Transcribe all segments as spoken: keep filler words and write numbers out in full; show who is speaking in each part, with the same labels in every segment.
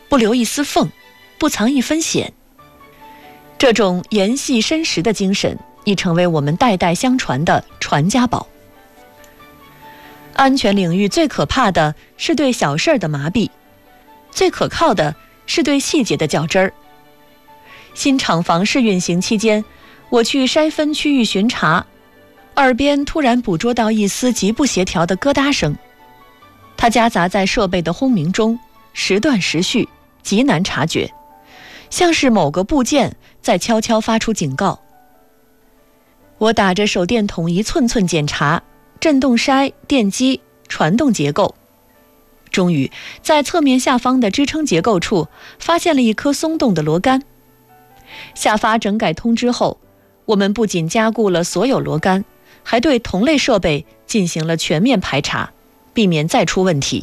Speaker 1: 不留一丝缝，不藏一分险。这种严细深实的精神已成为我们代代相传的传家宝。安全领域最可怕的是对小事的麻痹，最可靠的是对细节的较真儿。新厂房试运行期间，我去筛分区域巡查，耳边突然捕捉到一丝极不协调的咯哒声，它夹杂在设备的轰鸣中，时断时续，极难察觉，像是某个部件在悄悄发出警告。我打着手电筒一寸寸检查振动筛、电机、传动结构，终于在侧面下方的支撑结构处发现了一颗松动的螺杆。下发整改通知后，我们不仅加固了所有螺杆，还对同类设备进行了全面排查，避免再出问题。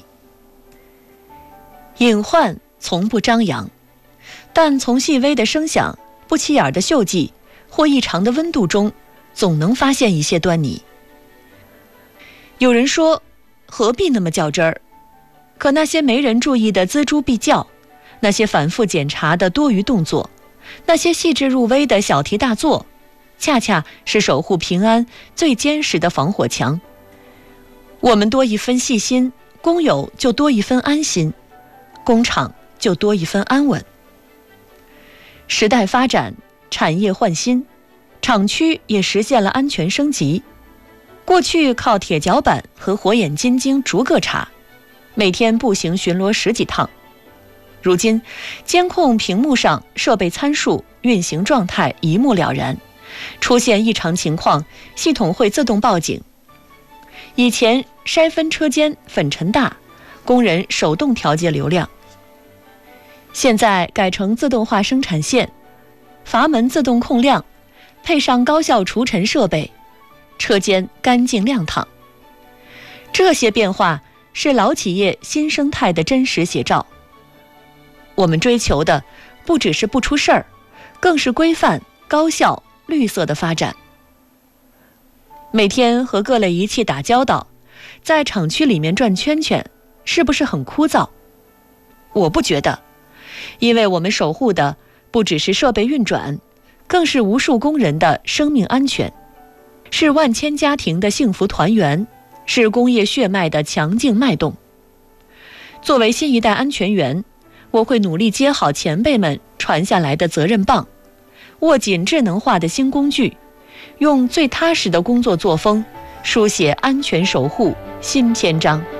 Speaker 1: 隐患从不张扬，但从细微的声响、不起眼的锈迹或异常的温度中，总能发现一些端倪。有人说，何必那么较真儿？可那些没人注意的锱铢必较，那些反复检查的多余动作，那些细致入微的小题大做，恰恰是守护平安最坚实的防火墙。我们多一分细心，工友就多一分安心，工厂就多一分安稳。时代发展，产业换新，厂区也实现了安全升级。过去靠铁脚板和火眼金睛逐个查，每天步行巡逻十几趟。如今，监控屏幕上设备参数、运行状态一目了然，出现异常情况，系统会自动报警。以前筛分车间粉尘大，工人手动调节流量，现在改成自动化生产线，阀门自动控量，配上高效除尘设备，车间干净亮堂。这些变化是老企业新生态的真实写照。我们追求的不只是不出事儿，更是规范、高效、绿色的发展。每天和各类仪器打交道，在厂区里面转圈圈，是不是很枯燥？我不觉得，因为我们守护的不只是设备运转，更是无数工人的生命安全，是万千家庭的幸福团圆，是工业血脉的强劲脉动。作为新一代安全员，我会努力接好前辈们传下来的责任棒，握紧智能化的新工具，用最踏实的工作作风，书写安全守护新篇章。